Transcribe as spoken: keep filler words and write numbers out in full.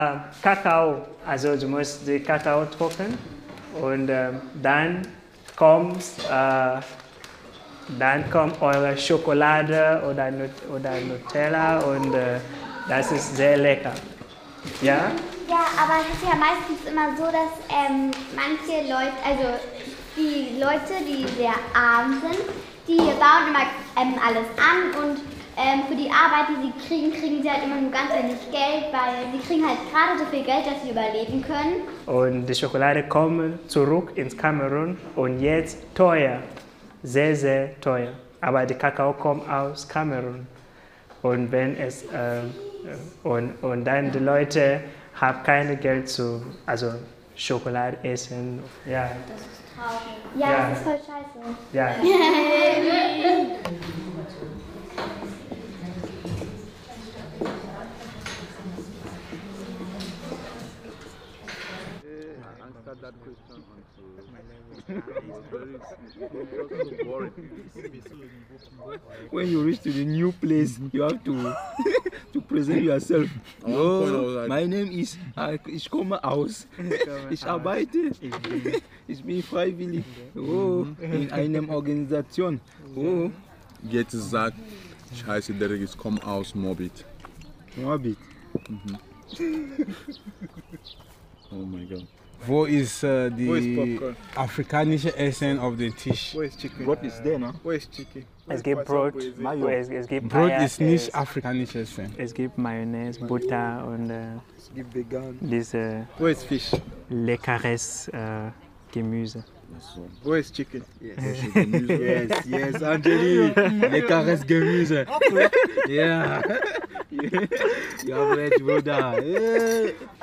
Äh, Kakao, also du musst den Kakao trocknen und äh, dann kommt, äh, dann kommt eure Schokolade oder, Nut oder Nutella und äh, das ist sehr lecker. Ja? Ja, aber es ist ja meistens immer so, dass ähm, manche Leute, also die Leute, die sehr arm sind, die bauen immer ähm, alles an und ähm, für die Arbeit, die sie kriegen, kriegen sie halt immer nur ganz wenig Geld, weil sie kriegen halt gerade so viel Geld, dass sie überleben können. Und die Schokolade kommt zurück ins Kamerun und jetzt teuer, sehr, sehr teuer. Aber der Kakao kommt aus Kamerun. Und, wenn es, äh, und, und dann die Leute haben kein Geld zu, also Schokolade essen. Ja. Das ist traurig. Ja, Ja. das ist voll scheiße. Ja. That question onto boring. When you reach to the new place, you have to to present yourself. At one Oh, point I was like- my name is uh, ich komme aus. Ich arbeite. Ich bin freiwillig. Oh, in einer Organisation. Oh, Jetzt sagt, ich heiße Derek, ich komme aus Moabit. Moabit. Oh my god. Wo ist äh, die Wo ist Popcorn? afrikanische Essen auf dem Tisch? Wo ist Chicken? What is there, no? Wo ist Chicken? Es gibt Brot, es, es gibt Brot Eier, ist nicht es, afrikanisches Essen. es gibt Mayonnaise, Butter und äh, Es gibt vegan. diese Wo ist Fisch? leckeres äh, Gemüse. Wo ist Chicken? Yes, yes, Angeli. Leckeres Gemüse. Yeah. You have ready, brother. Yeah.